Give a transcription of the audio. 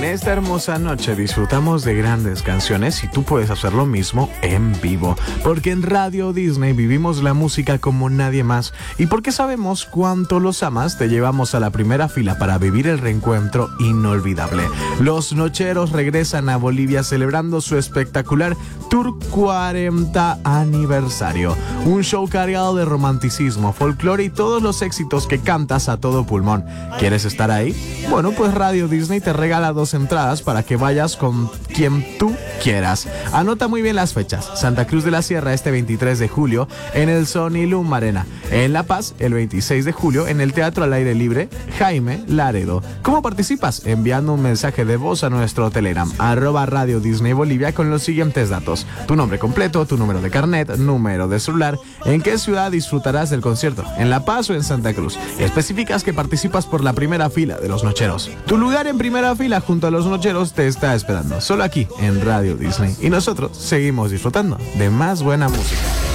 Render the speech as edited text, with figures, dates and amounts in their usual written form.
En esta hermosa noche disfrutamos de grandes canciones y tú puedes hacer lo mismo en vivo, porque en Radio Disney vivimos la música como nadie más y porque sabemos cuánto los amas, te llevamos a la primera fila para vivir el reencuentro inolvidable. Los Nocheros regresan a Bolivia celebrando su espectacular Tour 40 aniversario, un show cargado de romanticismo, folclore y todos los éxitos que cantas a todo pulmón. ¿Quieres estar ahí? Bueno, pues Radio Disney te regala 2 entradas para que vayas con quien tú quieras. Anota muy bien las fechas. Santa Cruz de la Sierra este 23 de julio en el Sonilum Arena. En La Paz el 26 de julio en el Teatro al Aire Libre Jaime Laredo. ¿Cómo participas? Enviando un mensaje de voz a nuestro Telegram @Radio Disney Bolivia con los siguientes datos: tu nombre completo, tu número de carnet, número de celular, en qué ciudad disfrutarás del concierto, en La Paz o en Santa Cruz. Especificas que participas por la primera fila de los Nocheros. Tu lugar en primera fila junto a los Nocheros te está esperando, solo aquí en Radio Disney. Y nosotros seguimos disfrutando de más buena música.